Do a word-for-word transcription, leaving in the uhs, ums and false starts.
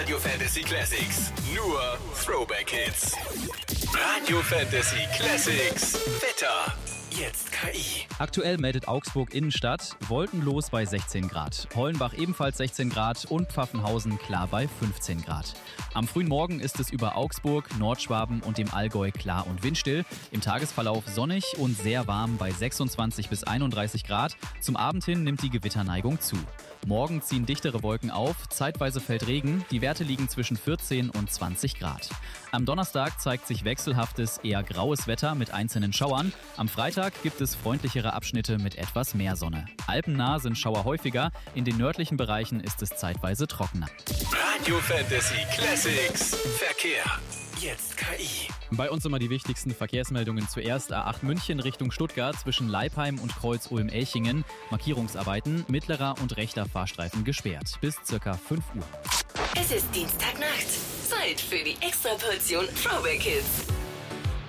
Radio Fantasy Classics. Nur Throwback Hits. Radio Fantasy Classics. Wetter. Jetzt K I. Aktuell meldet Augsburg Innenstadt wolkenlos bei sechzehn Grad. Hollenbach ebenfalls sechzehn Grad und Pfaffenhausen klar bei fünfzehn Grad. Am frühen Morgen ist es über Augsburg, Nordschwaben und dem Allgäu klar und windstill. Im Tagesverlauf sonnig und sehr warm bei sechsundzwanzig bis einunddreißig Grad. Zum Abend hin nimmt die Gewitterneigung zu. Morgen ziehen dichtere Wolken auf, zeitweise fällt Regen, die Werte liegen zwischen vierzehn und zwanzig Grad. Am Donnerstag zeigt sich wechselhaftes, eher graues Wetter mit einzelnen Schauern. Am Freitag gibt es freundlichere Abschnitte mit etwas mehr Sonne. Alpennah sind Schauer häufiger, in den nördlichen Bereichen ist es zeitweise trockener. Radio Fantasy Classics. Verkehr. Jetzt K I. Bei uns immer die wichtigsten Verkehrsmeldungen zuerst. A acht München Richtung Stuttgart zwischen Leipheim und Kreuz-Ulm-Elchingen. Markierungsarbeiten, mittlerer und rechter Fahrstreifen gesperrt. Bis circa fünf Uhr. Es ist Dienstagnacht. Zeit für die Extraportion Throwback Hits.